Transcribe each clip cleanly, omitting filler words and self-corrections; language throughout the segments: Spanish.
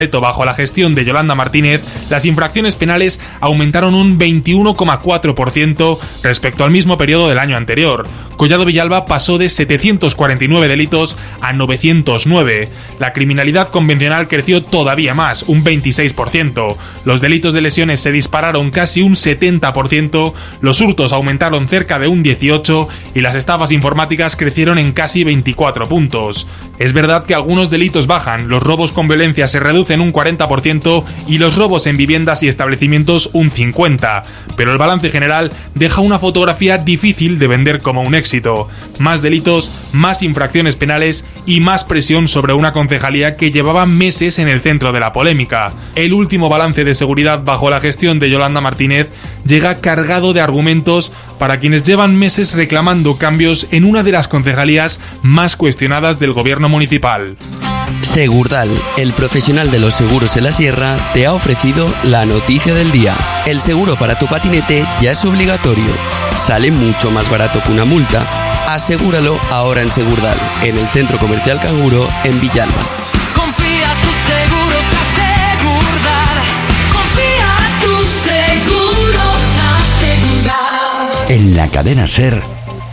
Bajo la gestión de Yolanda Martínez, las infracciones penales aumentaron un 21,4% respecto al mismo periodo del año anterior. Collado Villalba pasó de 749 delitos a 909. La criminalidad convencional creció todavía más, un 26%. Los delitos de lesiones se dispararon casi un 70%, los hurtos aumentaron cerca de un 18% y las estafas informáticas crecieron en casi 24 puntos. Es verdad que algunos delitos bajan, los robos con violencia se reducen un 40% y los robos en viviendas y establecimientos un 50%, pero el balance general deja una fotografía difícil de vender como un éxito. Más delitos, más infracciones penales y más presión sobre una concejalía que llevaba meses en el centro de la polémica. El último balance de seguridad bajo la gestión de Yolanda Martínez llega cargado de argumentos para quienes llevan meses reclamando cambios en una de las concejalías más cuestionadas del gobierno municipal. Segurdal, el profesional de los seguros en la sierra, te ha ofrecido la noticia del día. El seguro para tu patinete ya es obligatorio. Sale mucho más barato que una multa. Asegúralo ahora en Segurdal, en el Centro Comercial Canguro, en Villalba. Confía tus seguros a Segurdal. Confía tus seguros a Segurdal. En la cadena SER,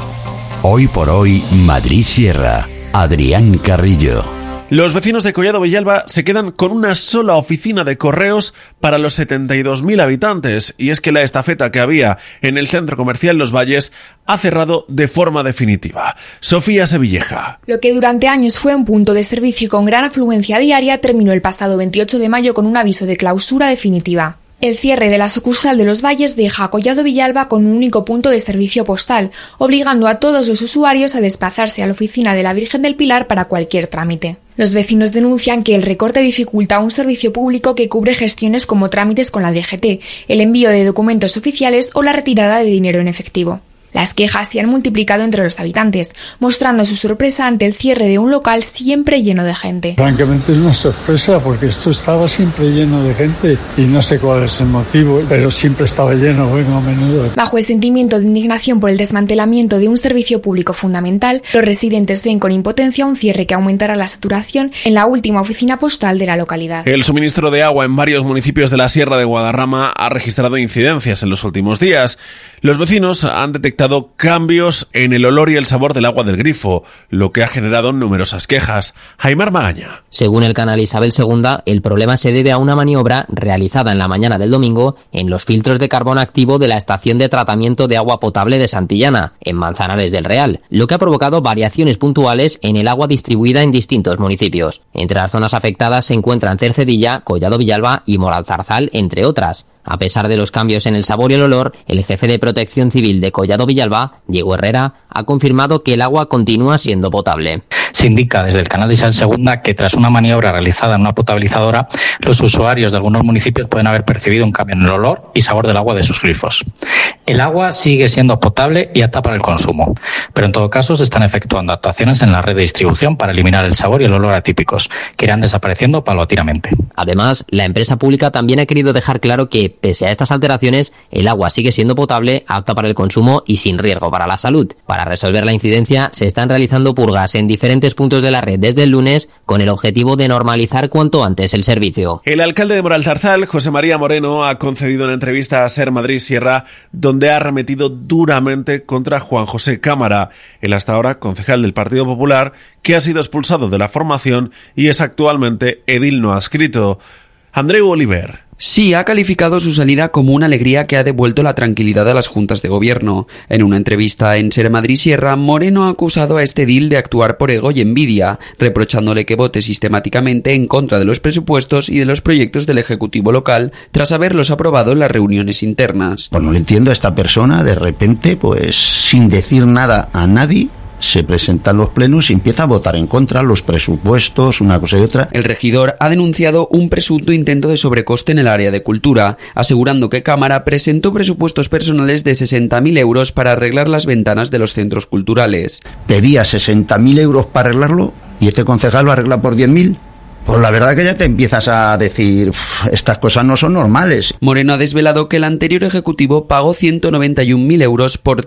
hoy por hoy, Madrid Sierra. Adrián Carrillo. Los vecinos de Collado Villalba se quedan con una sola oficina de correos para los 72.000 habitantes, y es que la estafeta que había en el centro comercial Los Valles ha cerrado de forma definitiva. Sofía Sevilleja. Lo que durante años fue un punto de servicio con gran afluencia diaria terminó el pasado 28 de mayo con un aviso de clausura definitiva. El cierre de la sucursal de Los Valles deja a Collado Villalba con un único punto de servicio postal, obligando a todos los usuarios a desplazarse a la oficina de la Virgen del Pilar para cualquier trámite. Los vecinos denuncian que el recorte dificulta un servicio público que cubre gestiones como trámites con la DGT, el envío de documentos oficiales o la retirada de dinero en efectivo. Las quejas se han multiplicado entre los habitantes, mostrando su sorpresa ante el cierre de un local siempre lleno de gente. Francamente es una sorpresa porque esto estaba siempre lleno de gente y no sé cuál es el motivo, pero siempre estaba lleno, bueno, a menudo. Bajo el sentimiento de indignación por el desmantelamiento de un servicio público fundamental, los residentes ven con impotencia un cierre que aumentará la saturación en la última oficina postal de la localidad. El suministro de agua en varios municipios de la Sierra de Guadarrama ha registrado incidencias en los últimos días. Los vecinos han detectado cambios en el olor y el sabor del agua del grifo, lo que ha generado numerosas quejas. Aimar Magaña. Según el canal Isabel II, el problema se debe a una maniobra realizada en la mañana del domingo en los filtros de carbón activo de la estación de tratamiento de agua potable de Santillana, en Manzanares del Real, lo que ha provocado variaciones puntuales en el agua distribuida en distintos municipios. Entre las zonas afectadas se encuentran Cercedilla, Collado Villalba y Moralzarzal, entre otras. A pesar de los cambios en el sabor y el olor, el jefe de Protección Civil de Collado Villalba, Diego Herrera, ha confirmado que el agua continúa siendo potable. Se indica desde el canal de Isabel II que tras una maniobra realizada en una potabilizadora, los usuarios de algunos municipios pueden haber percibido un cambio en el olor y sabor del agua de sus grifos. El agua sigue siendo potable y apta para el consumo, pero en todo caso se están efectuando actuaciones en la red de distribución para eliminar el sabor y el olor atípicos, que irán desapareciendo paulatinamente. Además, la empresa pública también ha querido dejar claro que, pese a estas alteraciones, el agua sigue siendo potable, apta para el consumo y sin riesgo para la salud. Para resolver la incidencia, se están realizando purgas en diferentes puntos de la red desde el lunes, con el objetivo de normalizar cuanto antes el servicio. El alcalde de Moralzarzal, José María Moreno, ha concedido una entrevista a SER Madrid Sierra, donde ha arremetido duramente contra Juan José Cámara, el hasta ahora concejal del Partido Popular, que ha sido expulsado de la formación y es actualmente edil no adscrito. Andreu Oliver. Sí, ha calificado su salida como una alegría que ha devuelto la tranquilidad a las juntas de gobierno. En una entrevista en SER Madrid Sierra, Moreno ha acusado a este edil de actuar por ego y envidia, reprochándole que vote sistemáticamente en contra de los presupuestos y de los proyectos del Ejecutivo local tras haberlos aprobado en las reuniones internas. Pues no le entiendo a esta persona, de repente, pues sin decir nada a nadie, se presentan los plenos y empieza a votar en contra los presupuestos, una cosa y otra. El regidor ha denunciado un presunto intento de sobrecoste en el área de cultura, asegurando que Cámara presentó presupuestos personales de 60.000 euros para arreglar las ventanas de los centros culturales. Pedía 60.000 euros para arreglarlo y este concejal lo arregla por 10.000. Pues la verdad que ya te empiezas a decir, estas cosas no son normales. Moreno ha desvelado que el anterior ejecutivo pagó 191.000 euros por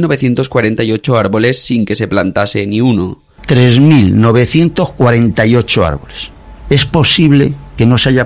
3.948 árboles sin que se plantase ni uno. 3.948 árboles. ¿Es posible que no se haya